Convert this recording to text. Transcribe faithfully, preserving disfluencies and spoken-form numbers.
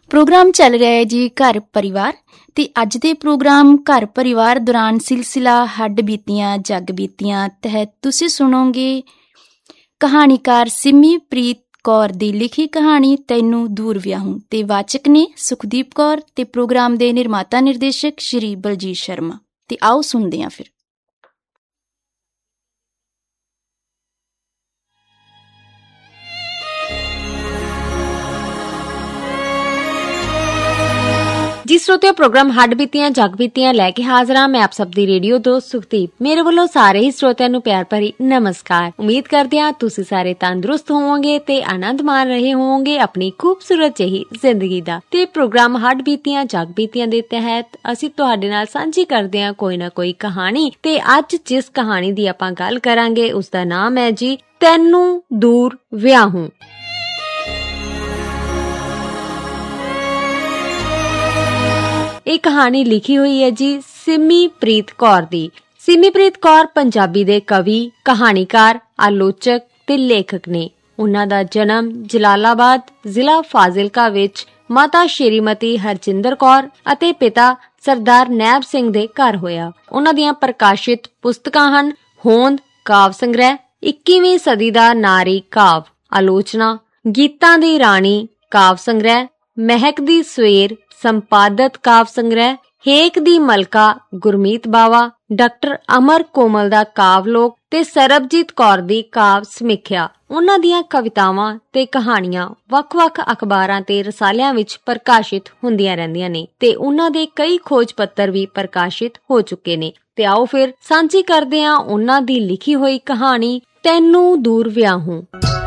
Programme ਚੱਲ ਰਿਹਾ ਹੈ ਜੀ ਘਰ ਪਰਿਵਾਰ, ਤੇ ਅੱਜ ਦੇ ਪ੍ਰੋਗਰਾਮ ਘਰ ਪਰਿਵਾਰ ਦੌਰਾਨ ਸਿਲਸਿਲਾ ਹੱਡ ਬੀਤੀਆਂ ਜੱਗ ਬੀਤੀਆਂ ਤਹਿਤ ਤੁਸੀਂ ਸੁਣੋਗੇ ਕਹਾਣੀਕਾਰ ਸਿੰਮੀ ਪ੍ਰੀਤ ਕੌਰ ਦੀ ਲਿਖੀ ਕਹਾਣੀ ਤੈਨੂੰ ਦੂਰ ਵਿਆਹੂੰ, ਤੇ ਵਾਚਕ ਨੇ ਸੁਖਦੀਪ ਕੌਰ ਤੇ ਪ੍ਰੋਗਰਾਮ ਦੇ ਨਿਰਮਾਤਾ ਨਿਰਦੇਸ਼ਕ ਸ਼੍ਰੀ ਬਲਜੀਤ ਸ਼ਰਮਾ। ਤੇ ਆਓ ਸੁਣਦੇ ਹਾਂ ਫਿਰ। जी श्रोतियों, प्रोग्राम हड्ड बीतियां जग बीतियां लैके हाजिर हां। मैं आप सब दी रेडियो दोस्त सुखदीप। मेरे ਵੱਲੋਂ ਸਾਰੇ ਹੀ ਸਰੋਤਿਆਂ ਨੂੰ ਪਿਆਰ ਭਰੀ ਨਮਸਕਾਰ। ਉਮੀਦ ਕਰਦੇ ਹਾਂ ਤੁਸੀਂ ਸਾਰੇ ਤੰਦਰੁਸਤ ਹੋਵੋਗੇ ਤੇ ਆਨੰਦ ਮਾਣ ਰਹੇ ਹੋਵੋਗੇ ਆਪਣੀ ਖੂਬਸੂਰਤ ਜਿਹੀ ਜ਼ਿੰਦਗੀ ਦਾ। ਤੇ ਪ੍ਰੋਗਰਾਮ ਹੱਡ ਬੀਤੀਆਂ ਜਗ ਬੀਤੀਆਂ ਦੇ ਤਹਿਤ ਅਸੀਂ ਤੁਹਾਡੇ ਨਾਲ ਸਾਂਝੀ ਕਰਦੇ ਹਾਂ ਕੋਈ ਨਾ ਕੋਈ ਕਹਾਣੀ। ਤੇ ਅੱਜ ਜਿਸ ਕਹਾਣੀ ਦੀ ਆਪਾਂ ਗੱਲ ਕਰਾਂਗੇ ਉਸ ਦਾ ਨਾਮ ਹੈ ਜੀ ਤੈਨੂੰ ਦੂਰ ਵਿਆਹੂੰ। ਇਹ ਕਹਾਣੀ ਲਿਖੀ ਹੋਈ ਹੈ ਜੀ ਸਿੰਮੀ ਪ੍ਰੀਤ ਕੌਰ ਦੀ। ਸਿੰਮੀ ਪ੍ਰੀਤ ਕੌਰ ਪੰਜਾਬੀ ਦੇ ਕਵੀ, ਕਹਾਣੀਕਾਰ, ਆਲੋਚਕ ਤੇ ਲੇਖਕ ਨੇ। ਉਹਨਾਂ ਦਾ ਜਨਮ ਜਲਾਲਾਬਾਦ ਜ਼ਿਲ੍ਹਾ ਫਾਜ਼ਿਲਕਾ ਵਿੱਚ ਮਾਤਾ ਸ਼੍ਰੀਮਤੀ ਹਰਜਿੰਦਰ ਕੌਰ ਅਤੇ ਪਿਤਾ ਸਰਦਾਰ ਨੈਬ ਸਿੰਘ ਦੇ ਘਰ ਹੋਇਆ। ਉਹਨਾਂ ਦੀਆਂ ਪ੍ਰਕਾਸ਼ਿਤ ਪੁਸਤਕਾਂ ਹਨ ਹੋਂਦ ਕਾਵ ਸੰਗ੍ਰਹਿ, ਇੱਕੀਵੀਂ ਸਦੀ ਦਾ ਨਾਰੀ ਕਾਵ, ਆਲੋਚਨਾ, ਗੀਤਾਂ ਦੀ ਰਾਣੀ ਕਾਵ ਸੰਗ੍ਰਹਿ, ਮਹਿਕ ਦੀ ਸਵੇਰ ਸੰਪਾਦਿਤ ਕਾਵ ਸੰਗ੍ਰਹਿ, ਹੇਕ ਦੀ ਮਲਕਾ ਗੁਰਮੀਤ ਬਾਵਾ, ਡਾਕਟਰ ਅਮਰ ਕੋਮਲ ਦਾ ਕਾਵਲੋਕ ਤੇ ਸਰਬਜੀਤ ਕੌਰ ਦੀ ਕਾਵ ਸਮੀਖਿਆ। ਉਹਨਾਂ ਦੀਆਂ ਕਵਿਤਾਵਾਂ ਤੇ ਕਹਾਣੀਆਂ ਵੱਖ-ਵੱਖ ਅਖਬਾਰਾਂ ਤੇ ਰਸਾਲਿਆਂ ਵਿੱਚ ਪ੍ਰਕਾਸ਼ਿਤ ਹੁੰਦੀਆਂ ਰਹਿੰਦੀਆਂ ਨੇ ਤੇ ਉਹਨਾਂ ਦੇ ਕਈ ਖੋਜ ਪੱਤਰ ਵੀ ਪ੍ਰਕਾਸ਼ਿਤ ਹੋ ਚੁੱਕੇ ਨੇ। ਤੇ ਆਓ ਫਿਰ ਸਾਂਝੀ ਕਰਦੇ ਹਾਂ ਉਹਨਾਂ ਦੀ ਲਿਖੀ ਹੋਈ ਕਹਾਣੀ ਤੈਨੂੰ ਦੂਰ ਵਿਆਹੂੰ।